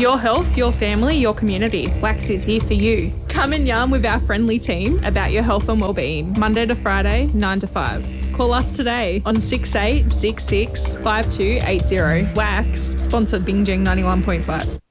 Your health, your family, your community. WAX is here for you. Come and yarn with our friendly team about your health and wellbeing, Monday to Friday, 9 to 5. Call us today on 6866 5280. WAX, sponsored Bingjing 91.5.